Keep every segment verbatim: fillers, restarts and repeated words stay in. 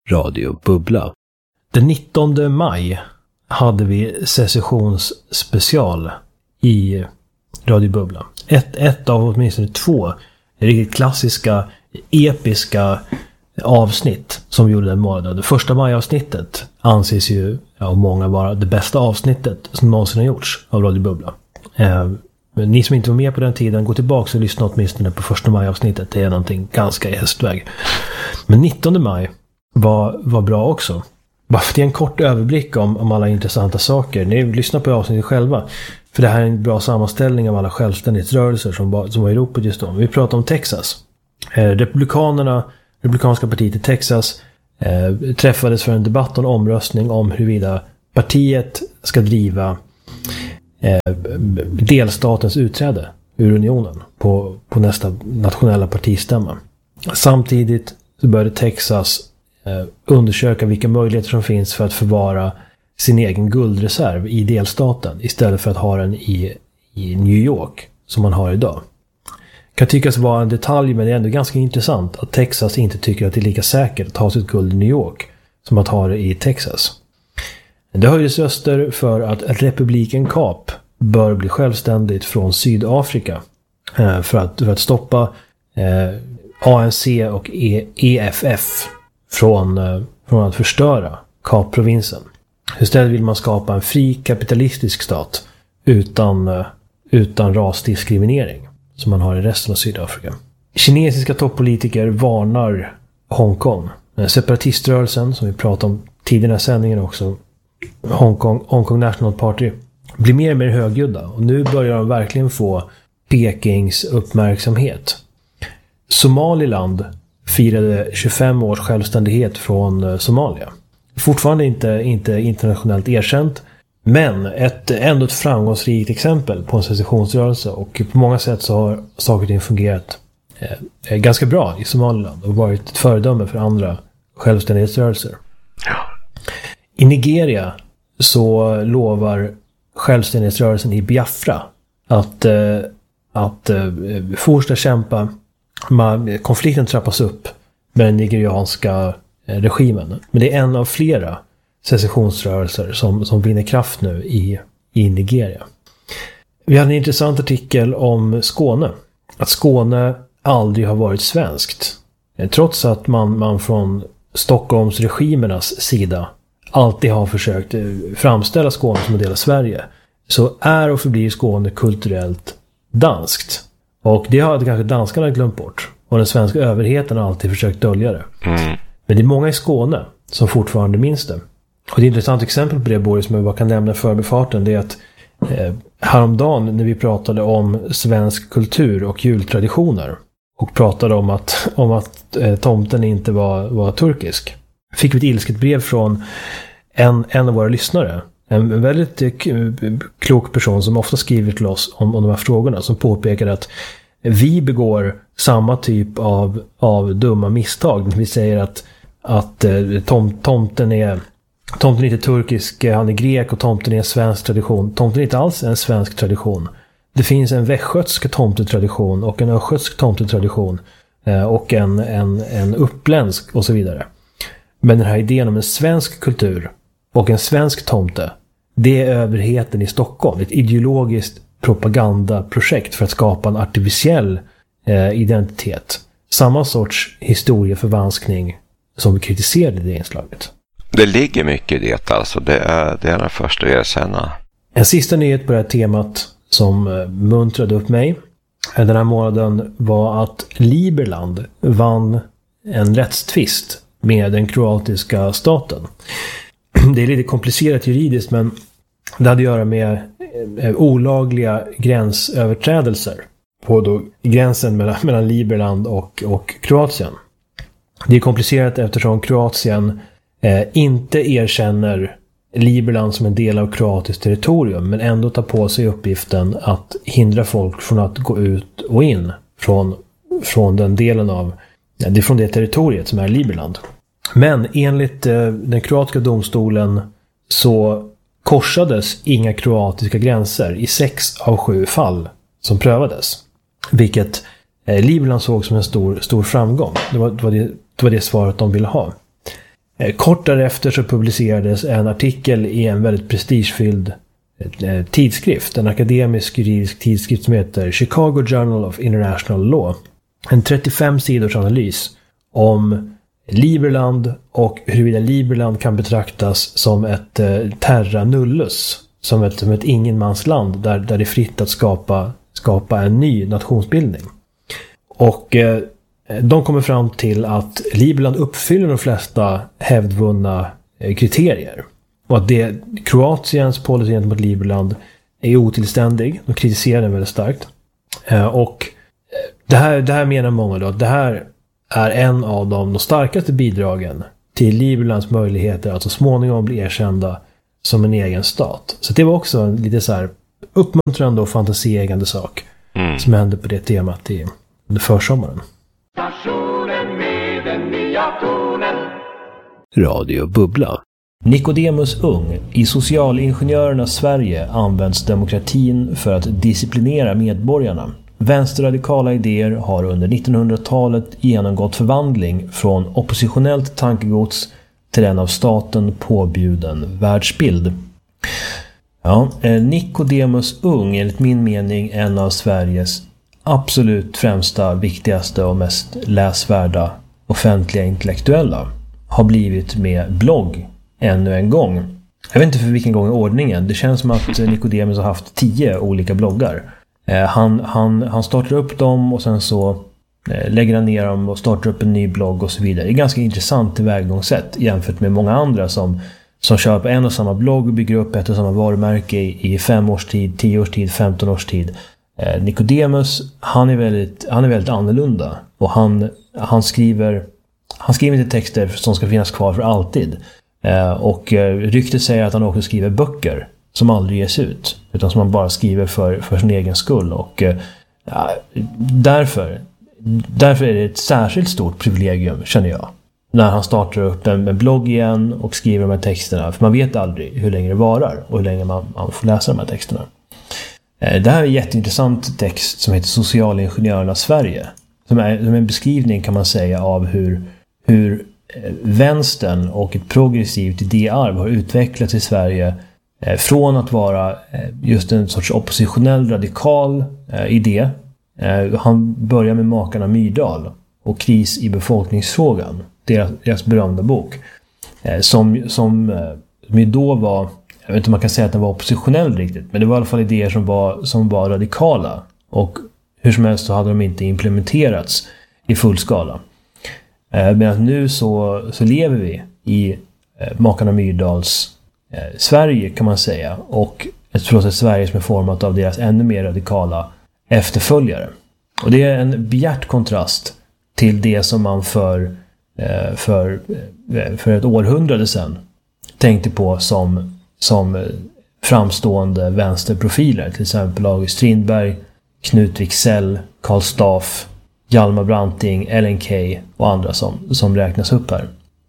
Radio Bubbla. Den nittonde maj hade vi secessionsspecial i Radio Bubbla. Ett, ett av åtminstone två riktigt klassiska, episka avsnitt som vi gjorde den månaden. Det första majavsnittet anses ju av många vara det bästa avsnittet som någonsin har gjorts av Radio Bubbla. Eh, men ni som inte var med på den tiden, gå tillbaka och lyssna åtminstone på första majavsnittet. Det är någonting ganska i hästväg. Men nittonde maj var, var bra också. Bara för att ge en kort överblick om, om alla intressanta saker. Ni lyssnar på avsnittet själva. För det här är en bra sammanställning av alla självständighetsrörelser som var, som var i Europa just då. Vi pratar om Texas. Eh, Republikanerna, Republikanska partiet i Texas eh, träffades för en debatt och en omröstning om huruvida partiet ska driva eh, delstatens utträde ur unionen på, på nästa nationella partistämma. Samtidigt så började Texas eh, undersöka vilka möjligheter som finns för att förvara sin egen guldreserv i delstaten istället för att ha den i, i New York som man har idag. Kan tyckas vara en detalj, men det är ändå ganska intressant att Texas inte tycker att det är lika säkert att ha sitt guld i New York som att ha det i Texas. Det höjdes röster för att republiken Kap bör bli självständigt från Sydafrika eh, för, att, för att stoppa eh, A N C och e, EFF från, eh, från att förstöra Kap-provinsen. Istället vill man skapa en fri kapitalistisk stat utan, eh, utan rasdiskriminering som man har i resten av Sydafrika. Kinesiska toppolitiker varnar Hongkong. Separatiströrelsen, som vi pratade om tidigare i den här sändningen också, Hongkong, Hongkong National Party, blir mer och mer högljudda. Och nu börjar de verkligen få Pekings uppmärksamhet. Somaliland firade tjugofem års självständighet från Somalia. Fortfarande inte, inte internationellt erkänt, men ett, ändå ett framgångsrikt exempel på en secessionsrörelse, och på många sätt så har saker och ting fungerat eh, ganska bra i Somaliland och varit ett föredöme för andra självständighetsrörelser. Ja. I Nigeria så lovar självständighetsrörelsen i Biafra att, eh, att eh, fortsätta kämpa. Man, konflikten trappas upp med den nigerianska eh, regimen, men det är en av flera secessionsrörelser som, som vinner kraft nu i, i Nigeria. Vi hade en intressant artikel om Skåne. Att Skåne aldrig har varit svenskt. Trots att man, man från Stockholmsregimernas sida alltid har försökt framställa Skåne som en del av Sverige, så är och förblir Skåne kulturellt danskt. Och det har kanske danskarna glömt bort. Och den svenska överheten har alltid försökt dölja det. Mm. Men det är många i Skåne som fortfarande minns det. Och det är ett intressant exempel på det, Boris, som jag bara kan nämna förbifarten. Det är att eh, häromdagen när vi pratade om svensk kultur och jultraditioner och pratade om att, om att eh, tomten inte var, var turkisk, fick vi ett ilsket brev från en, en av våra lyssnare. En, en väldigt eh, klok person som ofta skriver till oss om, om de här frågorna, som påpekar att vi begår samma typ av, av dumma misstag. Vi säger att, att eh, tom, tomten är Tomten är inte turkisk, han är grek, och tomten är en svensk tradition. Tomten är inte alls en svensk tradition. Det finns en västgötsk tomtetradition och en östgötsk tomtetradition och en, en, en uppländsk och så vidare. Men den här idén om en svensk kultur och en svensk tomte, det är överheten i Stockholm. Ett ideologiskt propagandaprojekt för att skapa en artificiell eh, identitet. Samma sorts historieförvanskning som vi kritiserade i det inslaget. Det ligger mycket i det, alltså. Det är, det är den första att erkänna. En sista nyhet på det här temat som muntrade upp mig den här månaden var att Liberland vann en rättstvist med den kroatiska staten. Det är lite komplicerat juridiskt, men det hade att göra med olagliga gränsöverträdelser på då gränsen mellan, mellan Liberland och, och Kroatien. Det är komplicerat eftersom Kroatien eh, inte erkänner Liberland som en del av kroatiskt territorium, men ändå tar på sig uppgiften att hindra folk från att gå ut och in från, från den delen av det är från det territoriet som är Liberland. Men enligt eh, den kroatiska domstolen så korsades inga kroatiska gränser i sex av sju fall som prövades, vilket eh, Liberland såg som en stor, stor framgång. Det var, det, var det, det var det svaret de ville ha. Eh, kort därefter så publicerades en artikel i en väldigt prestigefylld eh, tidskrift, en akademisk juridisk tidskrift som heter Chicago Journal of International Law. En trettiofem sidors analys om Liberland och huruvida Liberland kan betraktas som ett eh, terra nullus, som ett, som ett ingenmansland där, där det är fritt att skapa, skapa en ny nationsbildning. Och eh, de kommer fram till att Liberland uppfyller de flesta hävdvunna eh, kriterier. Och att det, Kroatiens policy gentemot Liberland är otillständig. De kritiserar den väldigt starkt. Eh, och det här, det här menar många då, att det här är en av de, de starkaste bidragen till Liberlands möjligheter att så småningom bli erkända som en egen stat. Så det var också en lite så här uppmuntrande och fantasieggande sak mm. som hände på det temat i, under försommaren. Stationen med den nya tonen. Radio Bubbla. Nicodemus Ung. I socialingenjörernas Sverige används demokratin för att disciplinera medborgarna. Vänsterradikala idéer har under nittonhundratalet genomgått förvandling från oppositionellt tankegods till en av staten påbjuden världsbild. Ja, Nicodemus Ung är enligt min mening en av Sveriges absolut främsta, viktigaste och mest läsvärda offentliga intellektuella. Har blivit med blogg ännu en gång. Jag vet inte för vilken gång i ordningen. Det känns som att Nicodemus har haft tio olika bloggar. Han, han, han startar upp dem och sen så lägger han ner dem och startar upp en ny blogg och så vidare. Det är ganska intressant tillvägagångssätt jämfört med många andra som, som kör på en och samma blogg och bygger upp ett och samma varumärke i, i fem års tid, tio års tid, femton års tid. Eh, Nicodemus, han är väldigt, han är väldigt annorlunda och han, han skriver han skriver inte texter som ska finnas kvar för alltid. Eh, och eh, ryktet säger att han också skriver böcker som aldrig ges ut utan som han bara skriver för, för sin egen skull och eh, ja, därför Därför är det ett särskilt stort privilegium, känner jag. När han startar upp en, en blogg igen och skriver de här texterna. För man vet aldrig hur länge det varar och hur länge man, man får läsa de här texterna. Eh, det här är en jätteintressant text som heter Socialingenjörernas Sverige. Som är, som är en beskrivning kan man säga av hur, hur eh, vänstern och ett progressivt idéarv har utvecklats i Sverige. Eh, från att vara eh, just en sorts oppositionell radikal eh, idé. Han börjar med makarna Myrdal och kris i befolkningsfrågan, deras, deras berömda bok som, som, som då var, jag vet inte om man kan säga att den var oppositionell riktigt, men det var i alla fall idéer som var, som var radikala och hur som helst så hade de inte implementerats i full skala. Men nu så, så lever vi i makarna Myrdals Sverige kan man säga, och ett process Sverige som är format av deras ännu mer radikala efterföljare. Och det är en bjärt kontrast till det som man för, för, för ett århundrade sedan tänkte på som, som framstående vänsterprofiler. Till exempel August Strindberg, Knut Wicksell, Karl Staff, Hjalmar Branting, Ellen Key och andra som, som räknas upp här.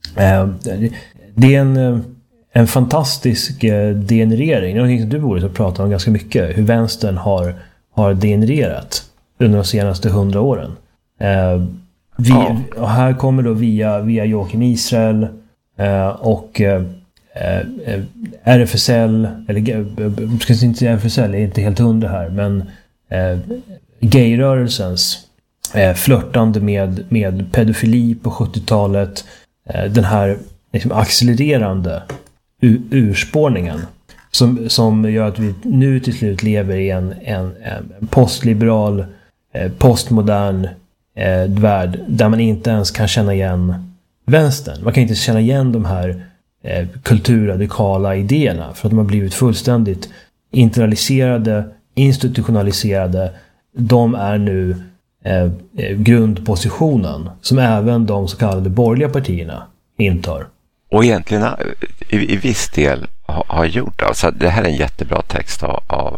Det är en, en fantastisk degenerering. Det är någonting som du borde prata om ganska mycket. Hur vänstern har har degenererat under de senaste hundra åren. Eh, vi, ja. Och här kommer då via, via Joakim Israel eh, och eh, eh, R F S L, eller jag ska inte säga R F S L, är inte helt hundra här, men eh, gayrörelsens eh, flörtande med, med pedofili på sjuttiotalet, eh, den här liksom, accelererande u- urspårningen Som, som gör att vi nu till slut lever i en, en, en postliberal, eh, postmodern eh, värld där man inte ens kan känna igen vänstern. Man kan inte känna igen de här eh, kulturradikala idéerna för att de har blivit fullständigt internaliserade, institutionaliserade. De är nu eh, grundpositionen som även de så kallade borgerliga partierna intar. Och egentligen i, i viss del har, har gjort. Alltså, det här är en jättebra text av, av,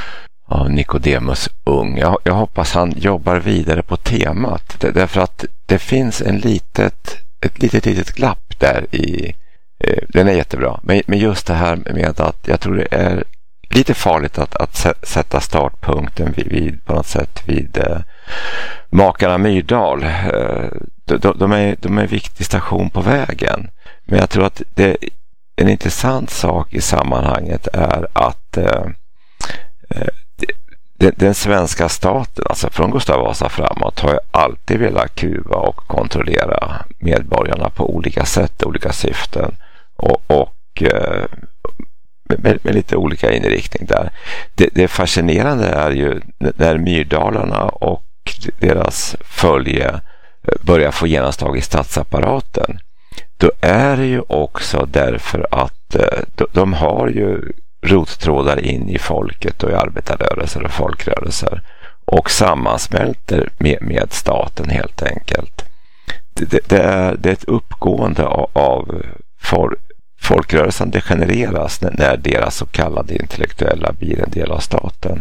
av Nicodemus Ung. Jag, jag hoppas han jobbar vidare på temat. Det, därför att det finns en litet, ett litet, litet glapp där i... Eh, den är jättebra. Men, men just det här med att jag tror det är lite farligt att, att sätta startpunkten vid, vid, på något sätt vid eh, makarna Myrdal. Eh, de, de, är, de är en viktig station på vägen. men jag tror att det, en intressant sak i sammanhanget är att eh, det, den svenska staten, alltså från Gustav Vasa framåt, har ju alltid velat kuva och kontrollera medborgarna på olika sätt, olika syften och, och eh, med, med lite olika inriktning där. Det, det fascinerande är ju när Myrdalarna och deras följe börjar få genomslag i statsapparaten. Då är det ju också därför att de, de har ju rottrådar in i folket och i arbetarrörelser och folkrörelser och sammansmälter med, med staten helt enkelt. Det, det, det, är, det är ett uppgående av, av for, folkrörelsen degenereras när, när deras så kallade intellektuella blir en del av staten.